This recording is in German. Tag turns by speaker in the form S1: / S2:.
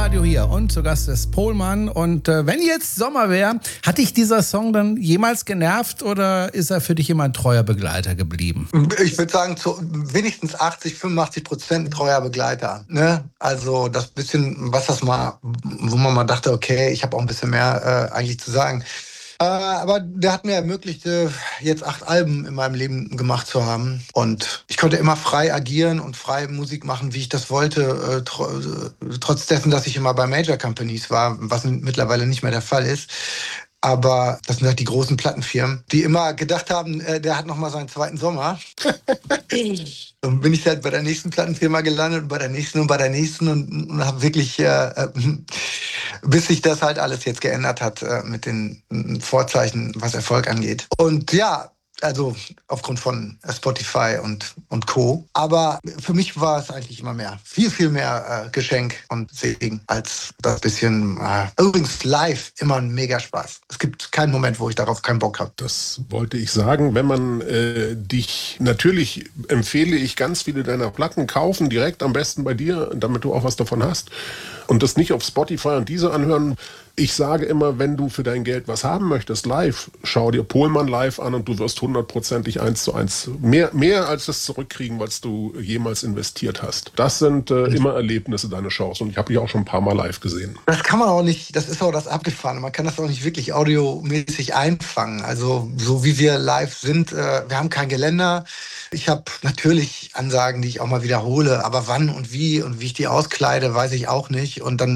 S1: Live-Radio hier und zu Gast ist Pohlmann. Und wenn jetzt Sommer wäre, hat dich dieser Song dann jemals genervt oder ist er für dich immer ein treuer Begleiter geblieben?
S2: Ich würde sagen, zu wenigstens 80-85% ein treuer Begleiter. Ne? Also das bisschen, wo man mal dachte, okay, ich habe auch ein bisschen mehr eigentlich zu sagen. Aber der hat mir ermöglicht, jetzt 8 Alben in meinem Leben gemacht zu haben. Und ich konnte immer frei agieren und frei Musik machen, wie ich das wollte, trotz dessen, dass ich immer bei Major Companies war, was mittlerweile nicht mehr der Fall ist. Aber das sind halt die großen Plattenfirmen, die immer gedacht haben, der hat noch mal seinen zweiten Sommer. Dann bin ich halt bei der nächsten Plattenfirma gelandet und bei der nächsten und habe wirklich, bis sich das halt alles jetzt geändert hat mit den Vorzeichen, was Erfolg angeht. Und ja, also aufgrund von Spotify und Co. Aber für mich war es eigentlich immer mehr, viel mehr Geschenk und Segen als das bisschen. Übrigens live immer ein mega Spaß. Es gibt keinen Moment, wo ich darauf keinen Bock habe.
S3: Das wollte ich sagen. Wenn man dich, natürlich empfehle ich ganz viele deiner Platten kaufen, direkt am besten bei dir, damit du auch was davon hast. Und das nicht auf Spotify und diese anhören. Ich sage immer, wenn du für dein Geld was haben möchtest, live, schau dir Pohlmann live an und du wirst 100%ig 1:1 mehr als das zurückkriegen, was du jemals investiert hast. Das sind immer Erlebnisse, deine Shows. Und ich habe dich auch schon ein paar Mal live gesehen.
S2: Das kann man auch nicht, das ist auch das Abgefahrene. Man kann das auch nicht wirklich audiomäßig einfangen. Also so wie wir live sind, wir haben kein Geländer. Ich habe natürlich Ansagen, die ich auch mal wiederhole, aber wann und wie ich die auskleide, weiß ich auch nicht. Und dann